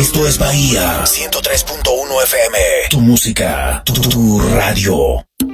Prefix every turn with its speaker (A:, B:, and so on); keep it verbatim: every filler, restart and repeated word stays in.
A: Esto es Bahía ciento tres punto uno F M. Tu música, tu, tu radio.